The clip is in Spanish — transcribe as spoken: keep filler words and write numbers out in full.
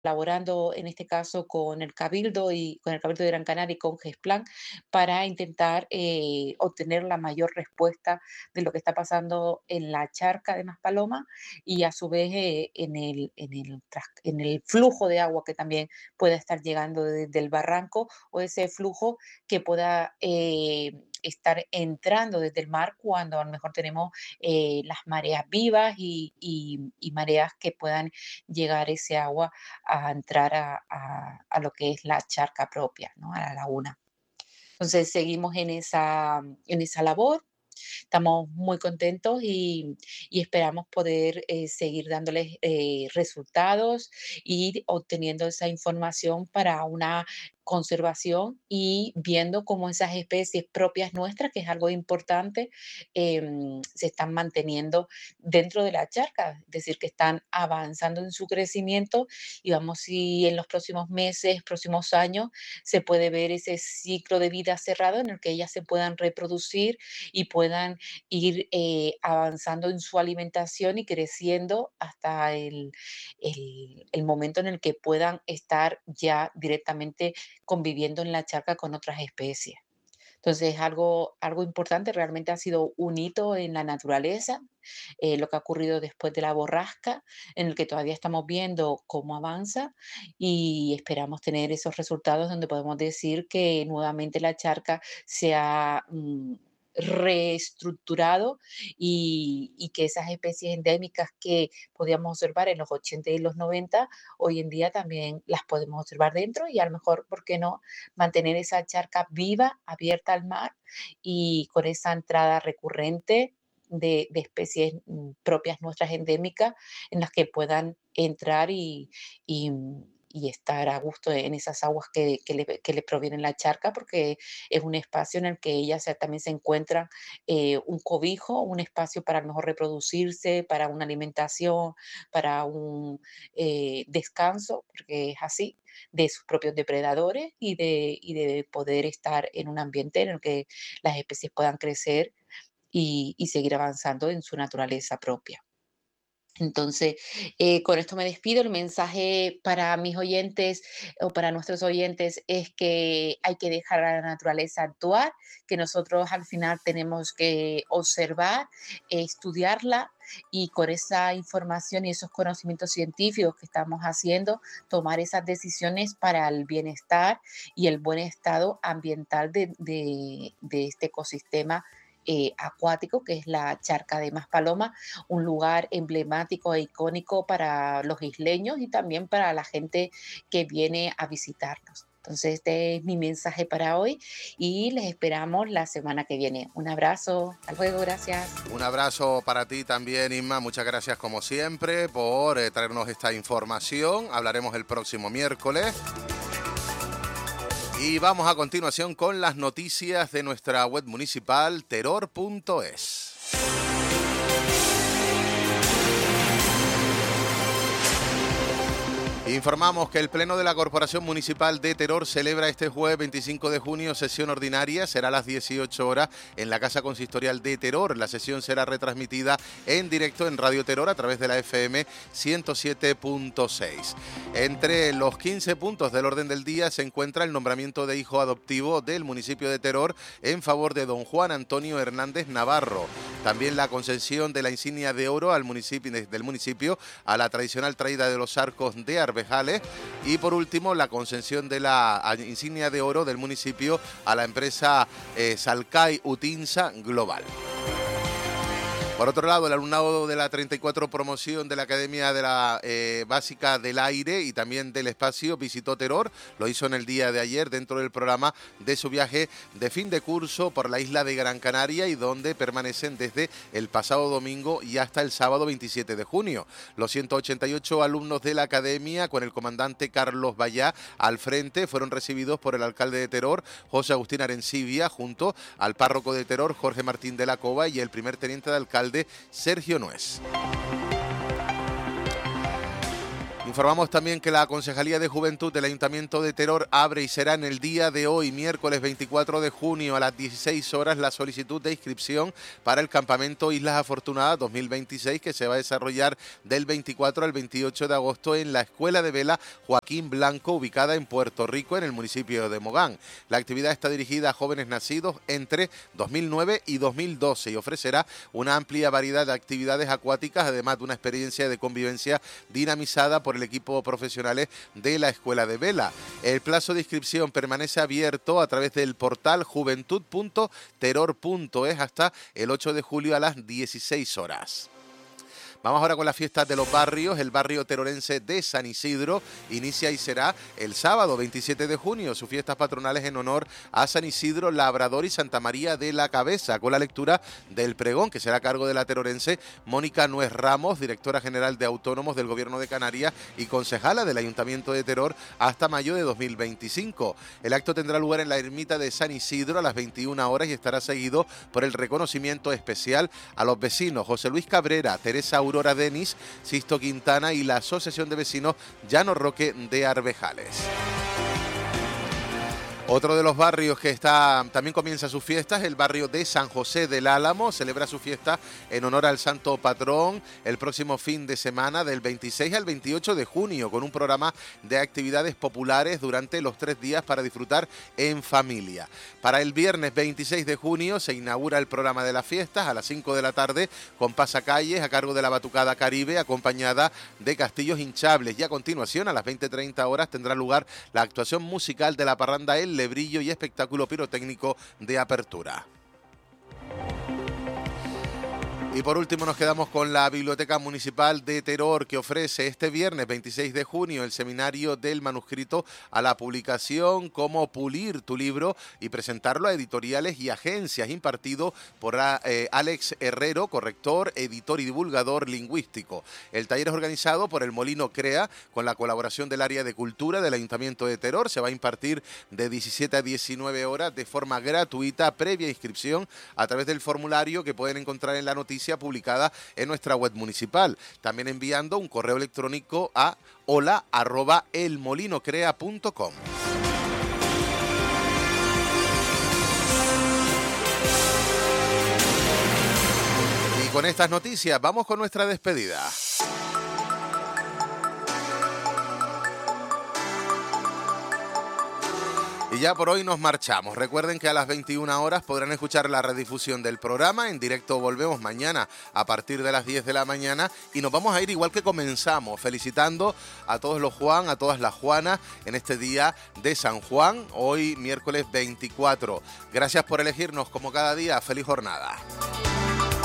colaborando en este caso con el Cabildo y con el Cabildo de Gran Canaria y con GESPLAN para intentar eh, obtener la mayor respuesta de lo que está pasando en la charca de Maspaloma y a su vez eh, en el, en el, tras- en el flujo de agua que también pueda estar llegando desde el barranco o ese flujo que pueda eh, estar entrando desde el mar cuando a lo mejor tenemos eh, las mareas vivas y, y- y mareas que puedan llegar ese agua a entrar a, a- a lo que es la charca propia, ¿no? A la laguna. Entonces seguimos en esa, en esa labor. Estamos muy contentos y, y esperamos poder eh, seguir dándoles eh, resultados y obteniendo esa información para una conservación y viendo cómo esas especies propias nuestras, que es algo importante, em, se están manteniendo dentro de la charca, es decir, que están avanzando en su crecimiento y vamos si en los próximos meses, próximos años, se puede ver ese ciclo de vida cerrado en el que ellas se puedan reproducir y puedan ir eh, avanzando en su alimentación y creciendo hasta el, el- el momento en el que puedan estar ya directamente conviviendo en la charca con otras especies. Entonces, algo, algo importante, realmente ha sido un hito en la naturaleza, eh, lo que ha ocurrido después de la borrasca, en el que todavía estamos viendo cómo avanza y esperamos tener esos resultados donde podemos decir que nuevamente la charca se ha mm, reestructurado y, y que esas especies endémicas que podíamos observar en los ochenta y los noventa, hoy en día también las podemos observar dentro y a lo mejor, ¿por qué no?, mantener esa charca viva, abierta al mar y con esa entrada recurrente de, de especies mm, propias nuestras endémicas en las que puedan entrar y, y, mm, y estar a gusto en esas aguas que, que le, que le provienen la charca, porque es un espacio en el que ellas se- también se encuentran eh, un cobijo, un espacio para a lo mejor reproducirse, para una alimentación, para un eh, descanso, porque es así, de sus propios depredadores y de, y de poder estar en un ambiente en el que las especies puedan crecer y, y seguir avanzando en su naturaleza propia. Entonces, eh, con esto me despido. El mensaje para mis oyentes o para nuestros oyentes es que hay que dejar a la naturaleza actuar, que nosotros al final tenemos que observar, eh, estudiarla y con esa información y esos conocimientos científicos que estamos haciendo, tomar esas decisiones para el bienestar y el buen estado ambiental de, de- de este ecosistema eh, acuático que es la charca de Maspaloma, un lugar emblemático e icónico para los isleños y también para la gente que viene a visitarnos. Entonces, este es mi mensaje para hoy y les esperamos la semana que viene. Un abrazo, hasta luego, gracias. Un abrazo para ti también, Inma. Muchas gracias como siempre por eh, traernos esta información. Hablaremos el próximo miércoles. Y vamos a continuación con las noticias de nuestra web municipal, teror punto es. Informamos que el Pleno de la Corporación Municipal de Teror celebra este jueves veinticinco de junio sesión ordinaria. Será a las dieciocho horas en la Casa Consistorial de Teror. La sesión será retransmitida en directo en Radio Teror a través de la F M ciento siete punto seis. Entre los quince puntos del orden del día se encuentra el nombramiento de hijo adoptivo del municipio de Teror en favor de don Juan Antonio Hernández Navarro. También la concesión de la insignia de oro al municipio, del municipio a la tradicional traída de los arcos de Arbejales. Y por último, la concesión de la insignia de oro del municipio a la empresa eh, Salcay Utinsa Global. Por otro lado, el alumnado de la treinta y cuatro promoción de la Academia de la eh, Básica del Aire y también del Espacio visitó Teror. Lo hizo en el día de ayer dentro del programa de su viaje de fin de curso por la isla de Gran Canaria y donde permanecen desde el pasado domingo y hasta el sábado veintisiete de junio. Los ciento ochenta y ocho alumnos de la Academia, con el comandante Carlos Vallá al frente, fueron recibidos por el alcalde de Teror, José Agustín Arencibia, junto al párroco de Teror, Jorge Martín de la Cova, y el primer teniente de alcalde, Sergio Nuez. Informamos también que la Concejalía de Juventud del Ayuntamiento de Teror abre y será en el día de hoy, miércoles veinticuatro de junio a las dieciséis horas, la solicitud de inscripción para el campamento Islas Afortunadas dos mil veintiséis, que se va a desarrollar del veinticuatro al veintiocho de agosto en la Escuela de Vela Joaquín Blanco, ubicada en Puerto Rico, en el municipio de Mogán. La actividad está dirigida a jóvenes nacidos entre dos mil nueve y dos mil doce y ofrecerá una amplia variedad de actividades acuáticas, además de una experiencia de convivencia dinamizada por el equipo profesionales de la Escuela de Vela. El plazo de inscripción permanece abierto a través del portal juventud punto teror punto es hasta el ocho de julio a las dieciséis horas. Vamos ahora con las fiestas de los barrios. El barrio terorense de San Isidro inicia y será el sábado veintisiete de junio. Sus fiestas patronales en honor a San Isidro, Labrador y Santa María de la Cabeza, con la lectura del pregón, que será a cargo de la terorense Mónica Nuez Ramos, directora general de Autónomos del Gobierno de Canarias y concejala del Ayuntamiento de Teror hasta mayo de dos mil veinticinco. El acto tendrá lugar en la ermita de San Isidro a las veintiuna horas y estará seguido por el reconocimiento especial a los vecinos José Luis Cabrera, Teresa Aurora Denis, Sisto Quintana y la Asociación de Vecinos Llano Roque de Arvejales. Otro de los barrios que está también comienza sus fiestas, el barrio de San José del Álamo, celebra su fiesta en honor al santo patrón el próximo fin de semana del veintiséis al veintiocho de junio, con un programa de actividades populares durante los tres días para disfrutar en familia. Para el viernes veintiséis de junio se inaugura el programa de las fiestas a las cinco de la tarde con pasacalles a cargo de la Batucada Caribe, acompañada de castillos hinchables, y a continuación a las veinte treinta horas tendrá lugar la actuación musical de la parranda El Lebrillo y espectáculo pirotécnico de apertura. Y por último nos quedamos con la Biblioteca Municipal de Teror, que ofrece este viernes veintiséis de junio el seminario del manuscrito a la publicación, Cómo pulir tu libro y presentarlo a editoriales y agencias, impartido por eh, Alex Herrero, corrector, editor y divulgador lingüístico. El taller es organizado por el Molino Crea con la colaboración del área de cultura del Ayuntamiento de Teror. Se va a impartir de diecisiete a diecinueve horas de forma gratuita, previa inscripción a través del formulario que pueden encontrar en la noticia publicada en nuestra web municipal, también enviando un correo electrónico a hola arroba elmolinocrea punto com. Y con estas noticias vamos con nuestra despedida. Y ya por hoy nos marchamos. Recuerden que a las veintiuna horas podrán escuchar la redifusión del programa. En directo volvemos mañana a partir de las diez de la mañana y nos vamos a ir igual que comenzamos, felicitando a todos los Juan, a todas las Juanas en este día de San Juan, hoy miércoles veinticuatro. Gracias por elegirnos como cada día. Feliz jornada.